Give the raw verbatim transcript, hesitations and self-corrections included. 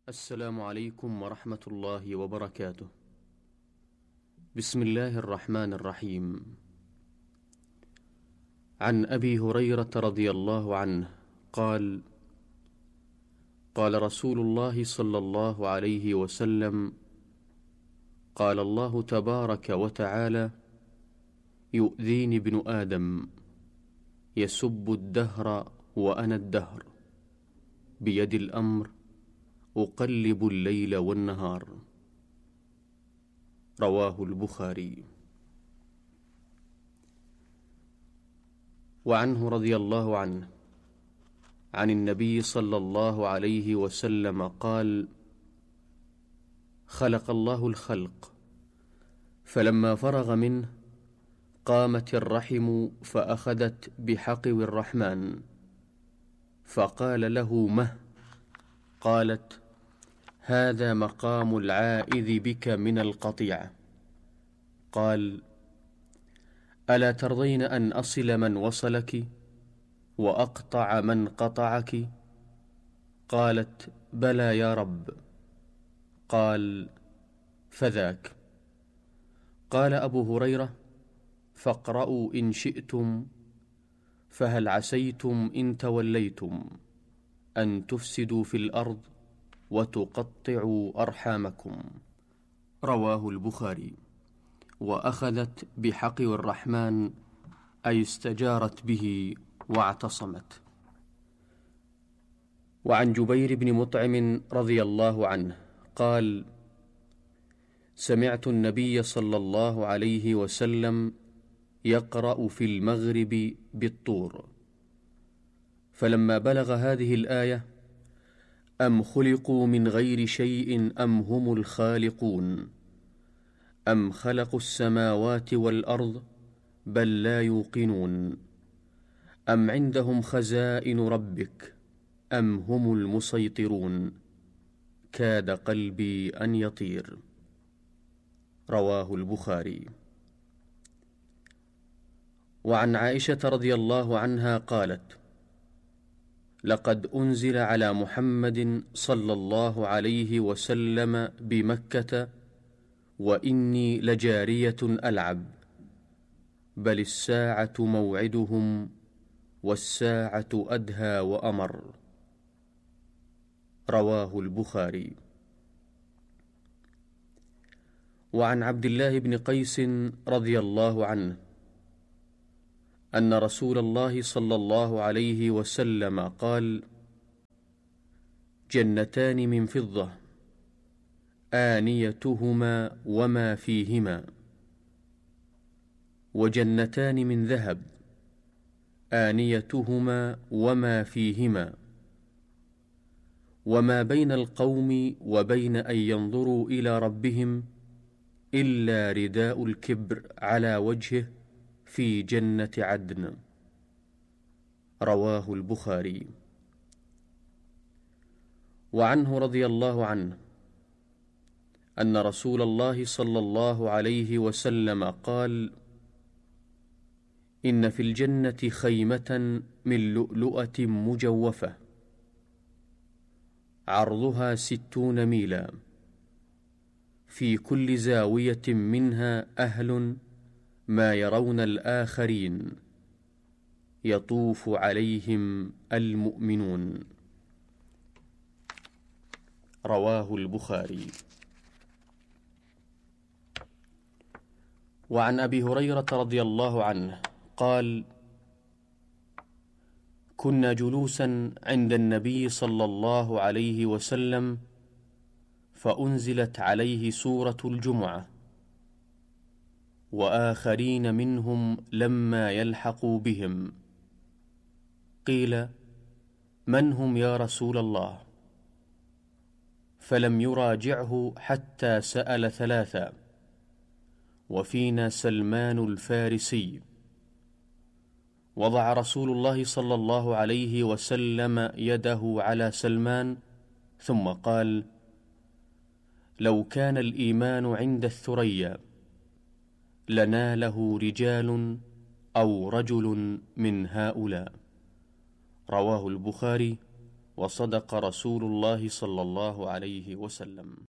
السلام عليكم ورحمة الله وبركاته. بسم الله الرحمن الرحيم. عن أبي هريرة رضي الله عنه قال: قال رسول الله صلى الله عليه وسلم: قال الله تبارك وتعالى: يؤذيني ابن آدم يسب الدهر وأنا الدهر، بيد الأمر أقلب الليل والنهار. رواه البخاري. وعنه رضي الله عنه عن النبي صلى الله عليه وسلم قال: خلق الله الخلق، فلما فرغ منه قامت الرحم فأخذت بحقو الرحمن، فقال له: مه؟ قالت: هذا مقام العائذ بك من القطيعة. قال: ألا ترضين أن أصل من وصلك وأقطع من قطعك؟ قالت: بلى يا رب. قال: فذاك. قال أبو هريرة: فاقرأوا إن شئتم، فهل عسيتم إن توليتم أن تفسدوا في الأرض وتقطعوا أرحامكم. رواه البخاري. وأخذت بحقو الرحمن أي استجارت به واعتصمت. وعن جبير بن مطعم رضي الله عنه قال: سمعت النبي صلى الله عليه وسلم يقرأ في المغرب بالطور، فلما بلغ هذه الآية: أم خلقوا من غير شيء أم هم الخالقون، أم خلقوا السماوات والأرض بل لا يوقنون، أم عندهم خزائن ربك أم هم المسيطرون، كاد قلبي أن يطير. رواه البخاري. وعن عائشة رضي الله عنها قالت: لقد أنزل على محمد صلى الله عليه وسلم بمكة وإني لجارية ألعب، بل الساعة موعدهم والساعة أدهى وأمر. رواه البخاري. وعن عبد الله بن قيس رضي الله عنه أن رسول الله صلى الله عليه وسلم قال: جنتان من فضة آنيتهما وما فيهما، وجنتان من ذهب آنيتهما وما فيهما، وما بين القوم وبين أن ينظروا إلى ربهم إلا رداء الكبر على وجهه في جنة عدن. رواه البخاري. وعنه رضي الله عنه أن رسول الله صلى الله عليه وسلم قال: إن في الجنة خيمة من لؤلؤة مجوفة عرضها ستون ميلا، في كل زاوية منها أهل ما يرون الآخرين، يطوف عليهم المؤمنون. رواه البخاري. وعن أبي هريرة رضي الله عنه قال: كنا جلوسا عند النبي صلى الله عليه وسلم فأنزلت عليه سورة الجمعة: وآخرين منهم لما يلحقوا بهم. قيل: من هم يا رسول الله؟ فلم يراجعه حتى سأل ثلاثا: وفينا سلمان الفارسي. وضع رسول الله صلى الله عليه وسلم يده على سلمان ثم قال: لو كان الإيمان عند الثريا لناله رجال أو رجل من هؤلاء. رواه البخاري وصدق رسول الله صلى الله عليه وسلم.